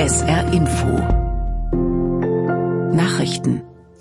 SR Info. Nachrichten.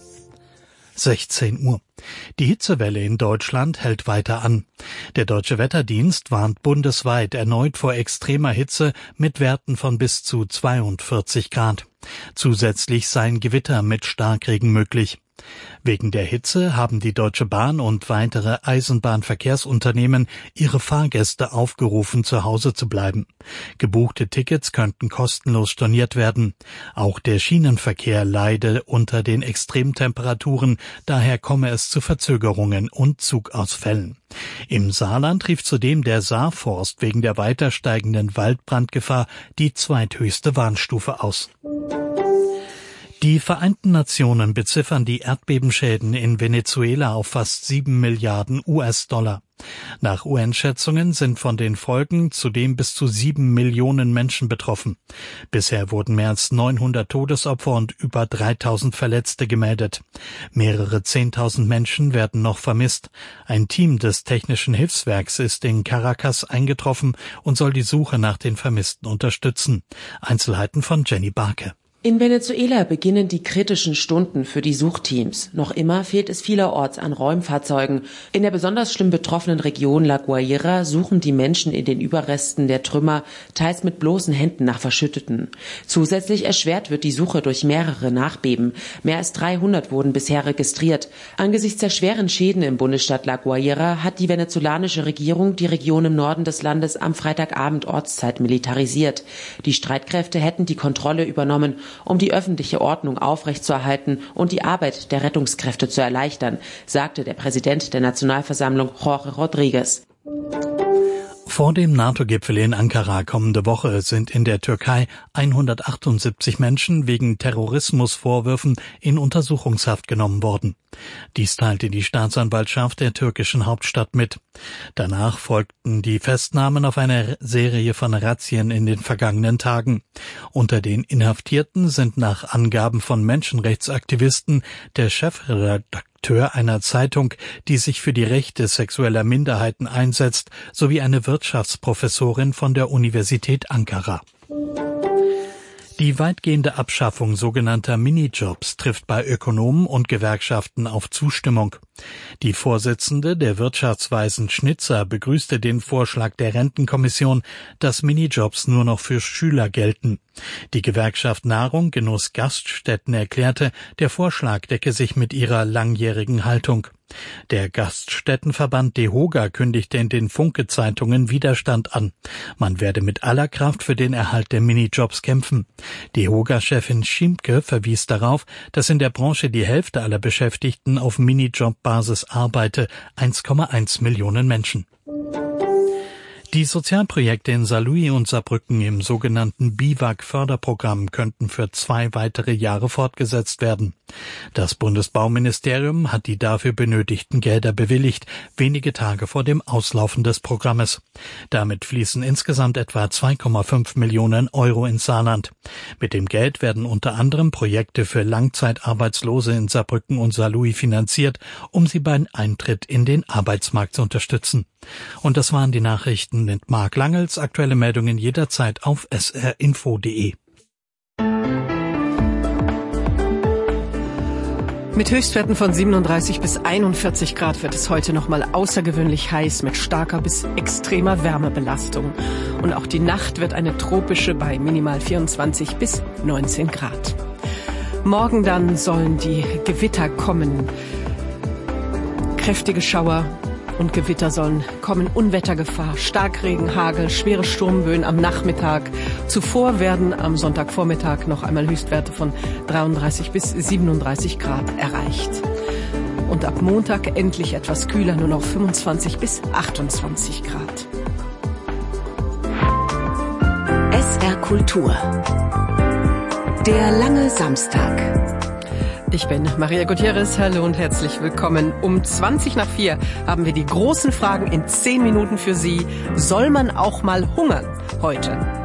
16 Uhr. Die Hitzewelle in Deutschland hält weiter an. Der Deutsche Wetterdienst warnt bundesweit erneut vor extremer Hitze mit Werten von bis zu 42 Grad. Zusätzlich seien Gewitter mit Starkregen möglich. Wegen der Hitze haben die Deutsche Bahn und weitere Eisenbahnverkehrsunternehmen ihre Fahrgäste aufgerufen, zu Hause zu bleiben. Gebuchte Tickets könnten kostenlos storniert werden. Auch der Schienenverkehr leide unter den Extremtemperaturen, daher komme es zu Verzögerungen und Zugausfällen. Im Saarland rief zudem der Saarforst wegen der weiter steigenden Waldbrandgefahr die zweithöchste Warnstufe aus. Die Vereinten Nationen beziffern die Erdbebenschäden in Venezuela auf fast 7 Milliarden US-Dollar. Nach UN-Schätzungen sind von den Folgen zudem bis zu 7 Millionen Menschen betroffen. Bisher wurden mehr als 900 Todesopfer und über 3000 Verletzte gemeldet. Mehrere 10.000 Menschen werden noch vermisst. Ein Team des Technischen Hilfswerks ist in Caracas eingetroffen und soll die Suche nach den Vermissten unterstützen. Einzelheiten von Jenny Barke. In Venezuela beginnen die kritischen Stunden für die Suchteams. Noch immer fehlt es vielerorts an Räumfahrzeugen. In der besonders schlimm betroffenen Region La Guaira suchen die Menschen in den Überresten der Trümmer, teils mit bloßen Händen nach Verschütteten. Zusätzlich erschwert wird die Suche durch mehrere Nachbeben. Mehr als 300 wurden bisher registriert. Angesichts der schweren Schäden im Bundesstaat La Guaira hat die venezolanische Regierung die Region im Norden des Landes am Freitagabend Ortszeit militarisiert. Die Streitkräfte hätten die Kontrolle übernommen, um die öffentliche Ordnung aufrechtzuerhalten und die Arbeit der Rettungskräfte zu erleichtern, sagte der Präsident der Nationalversammlung Jorge Rodríguez. Vor dem NATO-Gipfel in Ankara kommende Woche sind in der Türkei 178 Menschen wegen Terrorismusvorwürfen in Untersuchungshaft genommen worden. Dies teilte die Staatsanwaltschaft der türkischen Hauptstadt mit. Danach folgten die Festnahmen auf eine Serie von Razzien in den vergangenen Tagen. Unter den Inhaftierten sind nach Angaben von Menschenrechtsaktivisten der Chefredakteur einer Zeitung, die sich für die Rechte sexueller Minderheiten einsetzt, sowie eine Wirtschaftsprofessorin von der Universität Ankara. Die weitgehende Abschaffung sogenannter Minijobs trifft bei Ökonomen und Gewerkschaften auf Zustimmung. Die Vorsitzende der Wirtschaftsweisen Schnitzer begrüßte den Vorschlag der Rentenkommission, dass Minijobs nur noch für Schüler gelten. Die Gewerkschaft Nahrung, Genuss, Gaststätten erklärte, der Vorschlag decke sich mit ihrer langjährigen Haltung. Der Gaststättenverband DEHOGA kündigte in den Funke-Zeitungen Widerstand an. Man werde mit aller Kraft für den Erhalt der Minijobs kämpfen. DEHOGA-Chefin Schimpke verwies darauf, dass in der Branche die Hälfte aller Beschäftigten auf Minijob-Basis arbeite, 1,1 Millionen Menschen. Die Sozialprojekte in Saarlouis und Saarbrücken im sogenannten BIWAG-Förderprogramm könnten für 2 weitere Jahre fortgesetzt werden. Das Bundesbauministerium hat die dafür benötigten Gelder bewilligt, wenige Tage vor dem Auslaufen des Programmes. Damit fließen insgesamt etwa 2,5 Millionen Euro ins Saarland. Mit dem Geld werden unter anderem Projekte für Langzeitarbeitslose in Saarbrücken und Saarlouis finanziert, um sie beim Eintritt in den Arbeitsmarkt zu unterstützen. Und das waren die Nachrichten mit Marc Langels. Aktuelle Meldungen jederzeit auf srinfo.de. Mit Höchstwerten von 37 bis 41 Grad wird es heute nochmal außergewöhnlich heiß mit starker bis extremer Wärmebelastung. Und auch die Nacht wird eine tropische bei minimal 24 bis 19 Grad. Morgen dann sollen die Gewitter kommen. Kräftige Schauer und Gewitter sollen kommen, Unwettergefahr, Starkregen, Hagel, schwere Sturmböen am Nachmittag. Zuvor werden am Sonntagvormittag noch einmal Höchstwerte von 33 bis 37 Grad erreicht. Und ab Montag endlich etwas kühler, nur noch 25 bis 28 Grad. SR Kultur. Der lange Samstag. Ich bin Maria Gutierrez, hallo und herzlich willkommen. Um 4:20 haben wir die großen Fragen in 10 Minuten für Sie. Soll man auch mal hungern heute?